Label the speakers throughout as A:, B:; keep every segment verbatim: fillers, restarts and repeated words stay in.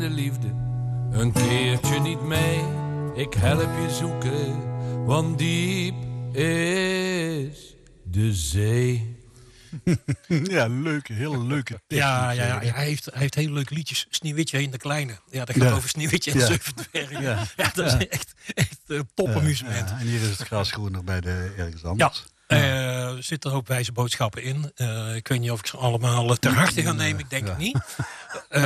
A: de liefde een keertje niet mee. Ik help je zoeken, want diep is de zee.
B: Ja, leuke, hele leuke tekst.
C: Ja, ja, ja, hij, heeft, hij heeft hele leuke liedjes. Sneeuwwitje en de Kleine. Ja, dat gaat
B: ja.
C: over Sneeuwwitje en
B: ja.
C: de Zeven Dwergen. Ja.
B: Ja.
C: ja, dat is echt, echt uh, topamusement.
B: Ja, ja. En hier is het gras groener bij de ergens anders.
C: Ja, ja. Uh, er zitten een hoop wijze boodschappen in. Uh, ik weet niet of ik ze allemaal ter harte ga nemen. Ik denk
B: ja.
C: het niet. Uh,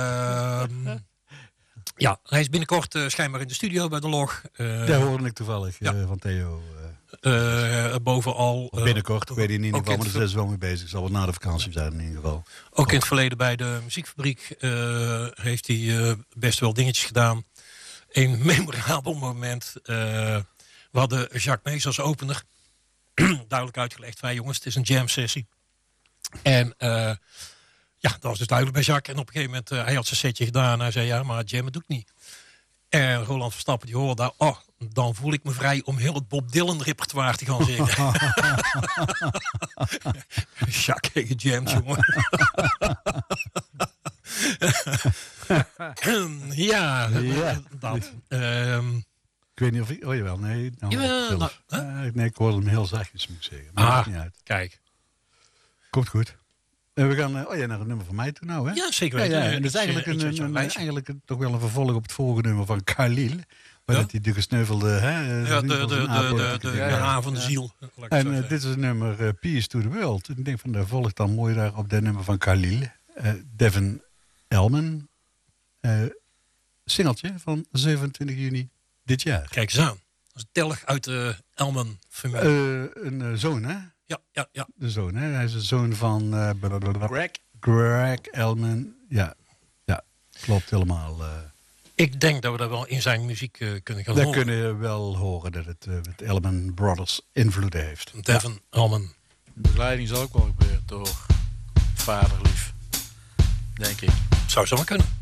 C: ja, hij is binnenkort uh, schijnbaar in de studio bij de Log. Uh,
B: Daar hoorde ik toevallig ja. uh, van Theo. Uh,
C: Uh, bovenal... Uh,
B: Binnenkort, ik weet niet in ieder geval, maar
C: ver-
B: daar is wel mee bezig. Zal wel na de vakantie zijn in ieder geval.
C: Ook in het verleden bij de muziekfabriek uh, heeft hij uh, best wel dingetjes gedaan. Een memorabel moment. Uh, we hadden Jacques Mees als opener. Duidelijk uitgelegd, wij jongens, het is een jam sessie. En uh, ja, dat was dus duidelijk bij Jacques. En op een gegeven moment, uh, hij had zijn setje gedaan. En hij zei, ja, maar jammen doe ik niet. En Roland Verstappen die hoorde daar, oh, dan voel ik me vrij om heel het Bob Dylan repertoire te gaan zingen. Jacques heeft gejamd, jongen. ja,
B: ja,
C: dat. Um,
B: ik weet niet of ik... Oh jawel, nee. Nou,
C: ja, nou, huh?
B: uh, nee, ik hoorde hem heel zachtjes, moet ik zeggen. Maar
C: ah,
B: niet uit.
C: Kijk.
B: Komt goed. En we gaan uh, oh ja, naar het nummer van mij toe nou, hè?
C: Ja, zeker
B: Ja,
C: weten.
B: ja, en dat is eigenlijk, een, een, een, eigenlijk een, toch wel een vervolg op het vorige nummer van Khalil. Waar
C: Ja?
B: dat hij de gesneuvelde... Hè,
C: ja, de, de, de, de, de, de
B: ja, ja.
C: haan van de ziel.
B: En uh, dit is het nummer uh, Peace to the World. En ik denk van, daar volgt dan mooi daar op dat nummer van Khalil. Uh, Devin Elman. Uh, singeltje van zevenentwintig juni dit jaar.
C: Kijk eens aan. Dat is telg uit de Elman-familie.
B: Uh, een uh, zoon, hè?
C: Ja, ja, ja.
B: De zoon, hè? Hij is de zoon van... Uh,
C: Greg.
B: Greg Elman. Ja, ja, klopt helemaal. Uh,
C: Ik denk dat we dat wel in zijn muziek uh, kunnen gaan
B: Daar
C: horen.
B: kunnen we wel horen dat het uh, met Elman Brothers invloeden heeft.
C: Devin ja. Elman.
D: De begeleiding zal ook wel gebeuren door vaderlief. Denk ik.
C: Zou zo maar kunnen.